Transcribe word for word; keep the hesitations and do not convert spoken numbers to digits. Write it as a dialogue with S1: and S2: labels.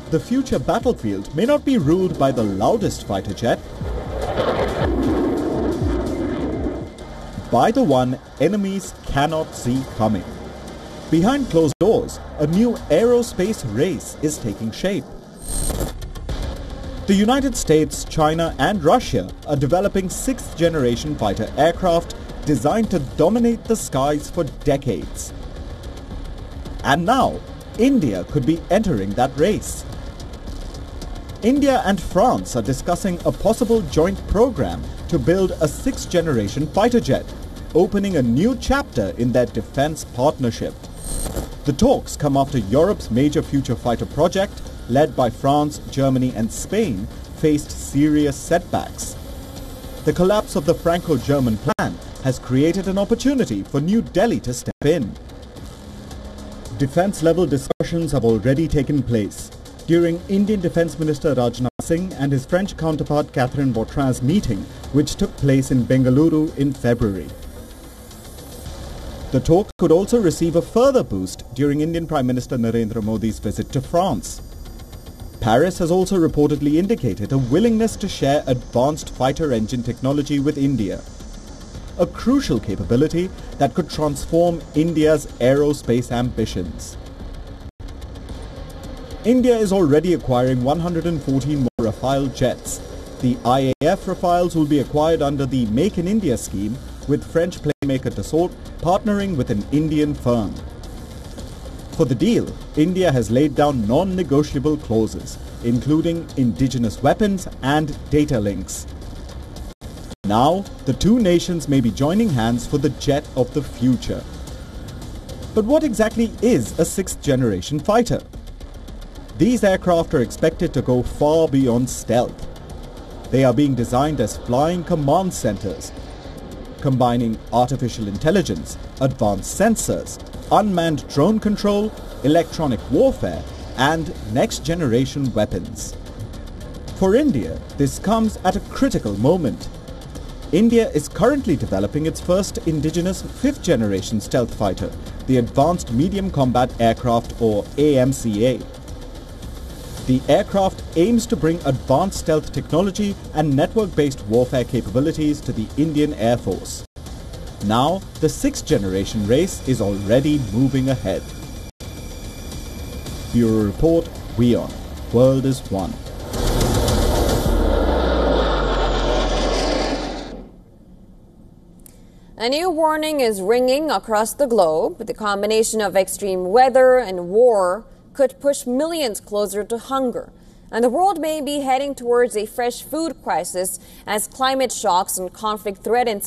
S1: the future battlefield may not be ruled by the loudest fighter jet, by the one enemies cannot see coming. Behind closed doors, a new aerospace race is taking shape. The United States, China and Russia are developing sixth-generation fighter aircraft designed to dominate the skies for decades. And now, India could be entering that race. India and France are discussing a possible joint program to build a sixth-generation fighter jet, opening a new chapter in their defense partnership. The talks come after Europe's major future fighter project, led by France, Germany and Spain, faced serious setbacks. The collapse of the Franco-German plan has created an opportunity for New Delhi to step in. Defense-level discussions have already taken place. During Indian Defence Minister Rajnath Singh and his French counterpart Catherine Vautrin's meeting, which took place in Bengaluru in February. The talks could also receive a further boost during Indian Prime Minister Narendra Modi's visit to France. Paris has also reportedly indicated a willingness to share advanced fighter engine technology with India, a crucial capability that could transform India's aerospace ambitions. India is already acquiring one hundred fourteen more Rafale jets. The I A F Rafales will be acquired under the Make in India scheme, with French playmaker Dassault partnering with an Indian firm. For the deal, India has laid down non-negotiable clauses, including indigenous weapons and data links. Now, the two nations may be joining hands for the jet of the future. But what exactly is a sixth-generation fighter? These aircraft are expected to go far beyond stealth. They are being designed as flying command centers, combining artificial intelligence, advanced sensors, unmanned drone control, electronic warfare, and next-generation weapons. For India, this comes at a critical moment. India is currently developing its first indigenous fifth-generation stealth fighter, the Advanced Medium Combat Aircraft, or A M C A. The aircraft aims to bring advanced stealth technology and network-based warfare capabilities to the Indian Air Force. Now, the sixth-generation race is already moving ahead. Bureau Report, WION. World is One.
S2: A new warning is ringing across the globe. The combination of extreme weather and war could push millions closer to hunger. And the world may be heading towards a fresh food crisis as climate shocks and conflict threaten